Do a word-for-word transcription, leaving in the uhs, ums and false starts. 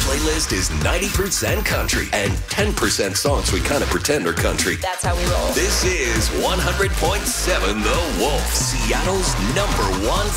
playlist is ninety percent country and ten percent songs we kind of pretend are country. That's how we roll. This is one hundred point seven The Wolf, Seattle's number one